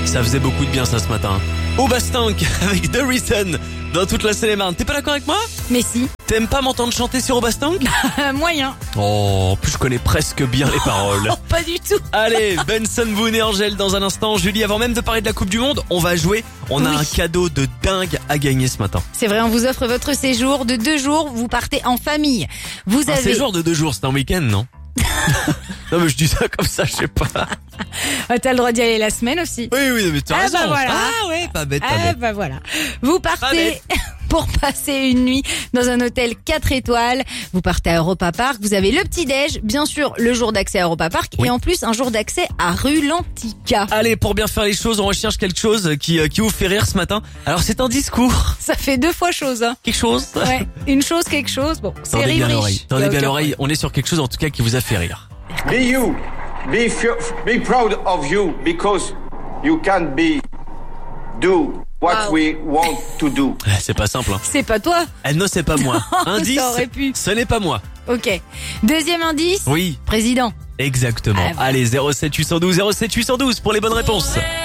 Ça faisait beaucoup de bien ça ce matin. Obastank avec The Reason dans toute la Seine-et-Marne. T'es pas d'accord avec moi? Mais si, T'aimes pas m'entendre chanter sur Obastank? moyen. Oh, en plus je connais presque bien les paroles. Oh, pas du tout. Allez, Benson Boone et Angèle dans un instant. Julie, avant même de parler de la Coupe du Monde, on va jouer. On a Oui. un cadeau de dingue à gagner ce matin. C'est vrai, on vous offre votre séjour de 2 jours. Vous partez en famille. Vous Un avez... séjour de 2 jours, c'est un week-end, non? Non mais je dis ça comme ça, je sais pas. Ah, t'as le droit d'y aller la semaine aussi. Oui, mais t'as Ah, raison. bah voilà. Ah ouais, pas bête, pas Ah bête. bah voilà. Vous partez pour passer une nuit dans un hôtel 4 étoiles. Vous partez à Europa Park. Vous avez le petit-déj, bien sûr, le jour d'accès à Europa Park. Oui. Et en plus, un jour d'accès à rue Lantica. Allez, pour bien faire les choses, on recherche quelque chose qui vous fait rire ce matin. Alors c'est un discours. Ça fait 2 fois chose, hein. Quelque chose. Ouais. Une chose, quelque chose. Bon, c'est Tendez bien riche. l'oreille. Y a Tendez bien aucun l'oreille. On est sur quelque chose en tout cas qui vous a fait rire. Be you. Be proud of you because you can do what Wow. we want to do. C'est pas simple. Hein. C'est pas toi. Elle ne sait pas moi. Indice. Ça aurait pu. Ce n'est pas moi. Ok. Deuxième indice. Oui, Président. exactement. Ah, voilà. Allez, 07 812 07 812 pour les bonnes réponses.